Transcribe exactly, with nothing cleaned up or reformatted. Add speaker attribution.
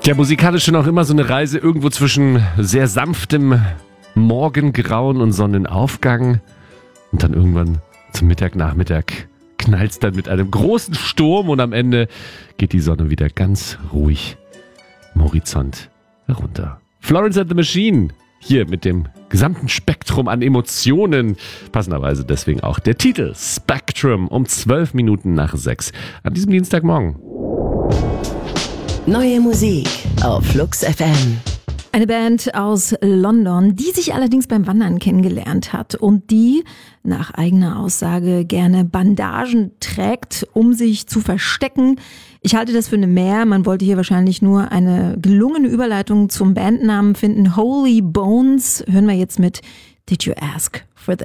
Speaker 1: Ja, musikalisch schon auch immer so eine Reise irgendwo zwischen sehr sanftem Morgengrauen und Sonnenaufgang und dann irgendwann zum Mittag, Nachmittag knallt es dann mit einem großen Sturm und am Ende geht die Sonne wieder ganz ruhig am Horizont herunter. Florence and the Machine, hier mit dem gesamten Spektrum an Emotionen, passenderweise deswegen auch der Titel Spectrum um zwölf Minuten nach sechs an diesem Dienstagmorgen.
Speaker 2: Neue Musik auf Flux F M.
Speaker 3: Eine Band aus London, die sich allerdings beim Wandern kennengelernt hat und die nach eigener Aussage gerne Bandagen trägt, um sich zu verstecken. Ich halte das für eine Mehr. Man wollte hier wahrscheinlich nur eine gelungene Überleitung zum Bandnamen finden. Holy Bones hören wir jetzt mit Did You Ask for This?